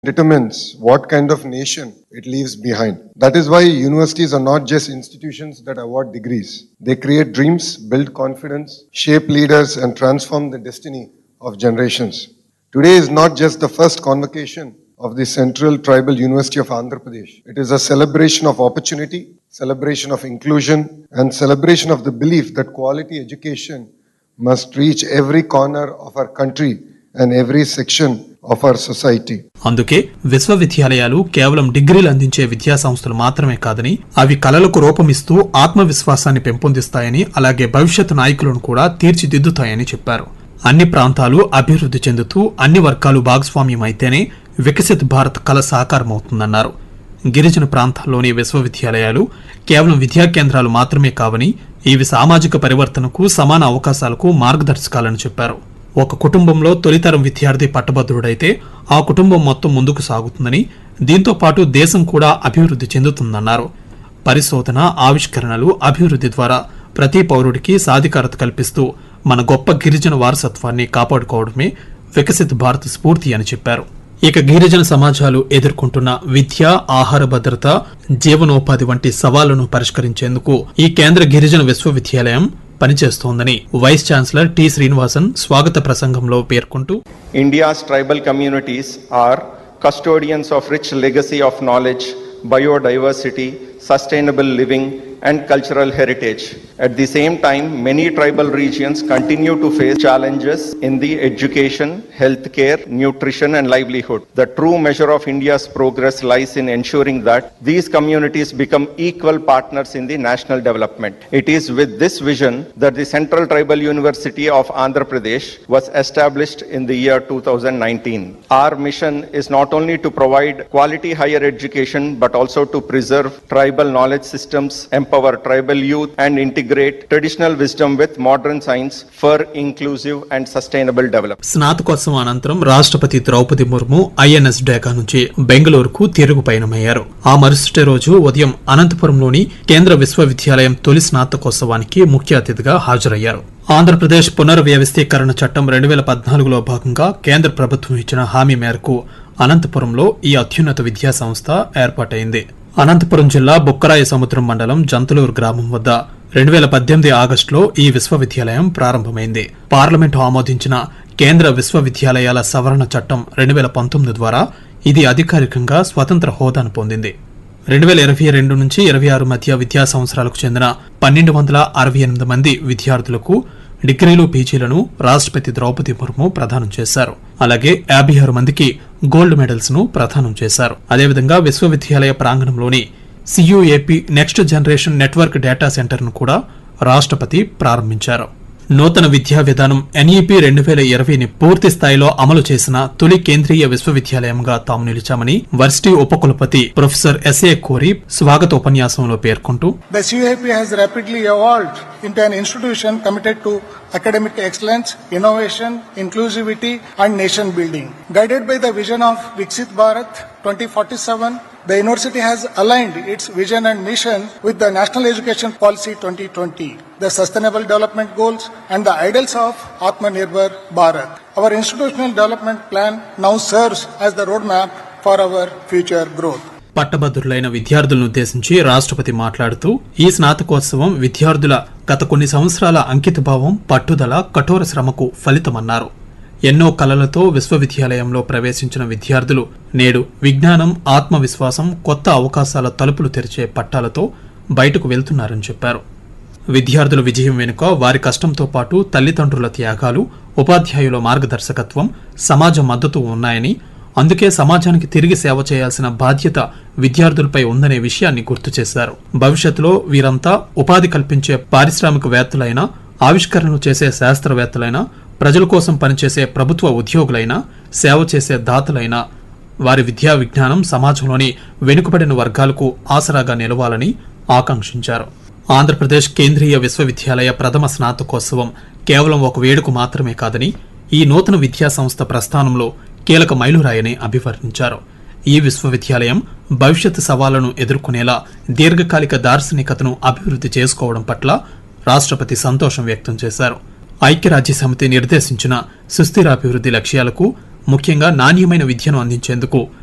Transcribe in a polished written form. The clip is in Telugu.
determines what kind of nation it leaves behind. That is why universities are not just institutions that award degrees. They create dreams, build confidence, shape leaders, and transform the destiny of generations. Today is not just the first convocation of the Central Tribal University of Andhra Pradesh. It is a celebration of opportunity, celebration of inclusion, and celebration of the belief that quality education must reach every corner of our country and every section of our society. అందుకే విశ్వవిద్యాలయాలు కేవలం డిగ్రీలు అందించే విద్యా సంస్థలు మాత్రమే కాదని అవి కళలకు రూపమిస్తూ ఆత్మవిశ్వాసాన్ని పెంపొందిస్తాయని అలాగే భవిష్యత్తు నాయకులను కూడా తీర్చిదిద్దుతాయని చెప్పారు. అన్ని ప్రాంతాలు అభివృద్ధి చెందుతూ అన్ని వర్గాలు భాగస్వామ్యం అయితేనే వికసిత్ భారత్ కళ సాకారమవుతుందన్నారు. గిరిజన ప్రాంతాల్లోని విశ్వవిద్యాలయాలు కేవలం విద్యా కేంద్రాలు మాత్రమే కావని ఇవి సామాజిక పరివర్తనకు సమాన అవకాశాలకు మార్గదర్శకాలని చెప్పారు. ఒక కుటుంబంలో తొలితరం విద్యార్థి పట్టభద్రుడైతే ఆ కుటుంబం మొత్తం ముందుకు సాగుతుందని దీంతో పాటు దేశం కూడా అభివృద్ధి చెందుతుందన్నారు. పరిశోధన, ఆవిష్కరణలు, అభివృద్ధి ద్వారా ప్రతి పౌరుడికి సాధికారత కల్పిస్తూ మన గొప్ప గిరిజన వారసత్వాన్ని కాపాడుకోవడమే వికసిత్ భారత్ స్ఫూర్తి అని చెప్పారు. ఇక గిరిజన సమాజాలు ఎదుర్కొంటున్న విద్య, ఆహార భద్రత, జీవనోపాధి వంటి సవాళ్లను పరిష్కరించేందుకు ఈ కేంద్ర గిరిజన విశ్వవిద్యాలయం పనిచేస్తోందని వైస్ ఛాన్సలర్ టి శ్రీనివాసన్ స్వాగత ప్రసంగంలో పేర్కొంటూ, India's tribal communities are custodians of rich legacy of knowledge, biodiversity, sustainable living and cultural heritage. At the same time, many tribal regions continue to face challenges in the education, healthcare, nutrition and livelihood. The true measure of India's progress lies in ensuring that these communities become equal partners in the national development. It is with this vision that the Central Tribal University of Andhra Pradesh was established in the year 2019. Our mission is not only to provide quality higher education but also to preserve tribal knowledge systems, empower tribal youth and integrate traditional wisdom with modern science for inclusive and sustainable development. స్నాతకోత్సవం అనంతరం రాష్ట్రపతి ద్రౌపది ముర్ము ఐఎన్ఎస్ డేకా నుంచి బెంగళూరుకు తిరుగు పయనమయ్యారు. ఆ మరుసటి రోజు ఉదయం అనంతపురంలోని కేంద్ర విశ్వవిద్యాలయం తొలి స్నాతకోత్సవానికి ముఖ్య అతిథిగా హాజరయ్యారు. ఆంధ్రప్రదేశ్ పునర్వ్యవస్థీకరణ చట్టం 2014లో భాగంగా కేంద్ర ప్రభుత్వం ఇచ్చిన హామీ మేరకు అనంతపురంలో ఈ అత్యున్నత విద్యా సంస్థ ఏర్పాటైంది. అనంతపురం జిల్లా బుక్కరాయ సముద్రం మండలం జంతులూరు గ్రామం వద్ద 2018 ఆగస్టులో ఈ విశ్వవిద్యాలయం ప్రారంభమైంది. పార్లమెంటు ఆమోదించిన కేంద్ర విశ్వవిద్యాలయాల సవరణ చట్టం 2019 ద్వారా ఇది అధికారికంగా స్వతంత్ర హోదాను పొందింది. 2022 నుంచి 26 మధ్య విద్యా సంవత్సరాలకు చెందిన 1268 మంది విద్యార్థులకు డిగ్రీలు, పీజీలను రాష్ట్రపతి ద్రౌపది ముర్ము ప్రదానం చేశారు. అలాగే 56 మందికి గోల్డ్ మెడల్స్ ను ప్రదానం చేశారు. అదేవిధంగా విశ్వవిద్యాలయ ప్రాంగణంలోని సియుఏపి next generation network data centre ను కూడా రాష్ట్రపతి ప్రారంభించారు. నూతన విద్యా విధానం ఎన్ఈపీ 2020ని పూర్తి స్థాయిలో అమలు చేసిన తొలి కేంద్రీయ విశ్వవిద్యాలయంగా తాము నిలిచామని వర్సిటీ ఉపకులపతి ప్రొఫెసర్ ఎస్ఏ కోరి స్వాగత ఉపన్యాసంలో పేర్కొంటూ, The CUAP has rapidly evolved into an institution committed to academic excellence, innovation, inclusivity and nation building. Guided by the vision of Viksit Bharat 2047, the university has aligned its vision and mission with the National Education Policy 2020, the Sustainable Development Goals and the ideals of Atmanirbhar Bharat. Our institutional development plan now serves as the roadmap for our future growth. పట్టభద్రులైన విద్యార్థులను ఉద్దేశించి రాష్ట్రపతి మాట్లాడుతూ, ఈ స్నాతకోత్సవం విద్యార్థుల గత కొన్ని సంవత్సరాల అంకితభావం, పట్టుదల, కఠోర శ్రమకు ఫలితమన్నారు. ఎన్నో కలలతో విశ్వవిద్యాలయంలో ప్రవేశించిన విద్యార్థులు నేడు విజ్ఞానం, ఆత్మవిశ్వాసం, కొత్త అవకాశాల తలుపులు తెరిచే పట్టాలతో బయటకు వెళ్తున్నారని చెప్పారు. విద్యార్థుల విజయం వెనుక వారి కష్టంతో పాటు తల్లిదండ్రుల త్యాగాలు, ఉపాధ్యాయుల మార్గదర్శకత్వం, సమాజ మద్దతు ఉన్నాయని, అందుకే సమాజానికి తిరిగి సేవ చేయాల్సిన బాధ్యత విద్యార్థులపై ఉందనే విషయాన్ని గుర్తు చేశారు. భవిష్యత్తులో వీరంతా ఉపాధి కల్పించే పారిశ్రామికవేత్తలైనా, ఆవిష్కరణలు చేసే శాస్త్రవేత్తలైనా, ప్రజల కోసం పనిచేసే ప్రభుత్వ ఉద్యోగులైనా, సేవ చేసే దాతలైనా వారి విద్యా విజ్ఞానం సమాజంలోని వెనుకబడిన వర్గాలకు ఆసరాగా నిలవాలని ఆకాంక్షించారు. ఆంధ్రప్రదేశ్ కేంద్రీయ విశ్వవిద్యాలయ ప్రథమ స్నాతకోత్సవం కేవలం ఒక వేడుక మాత్రమే కాదని, ఈ నూతన విద్యా సంస్థ ప్రస్థానంలో కీలక మైలురాయని అభివర్ణించారు. ఈ విశ్వవిద్యాలయం భవిష్యత్తు సవాళ్లను ఎదుర్కొనేలా దీర్ఘకాలిక దార్శనికతను అభివృద్ధి చేసుకోవడం పట్ల రాష్ట్రపతి సంతోషం వ్యక్తం చేశారు. ఐక్యరాజ్యసమితి నిర్దేశించిన సుస్థిరాభివృద్ధి లక్ష్యాలకు, ముఖ్యంగా నాణ్యమైన విద్యను అందించేందుకు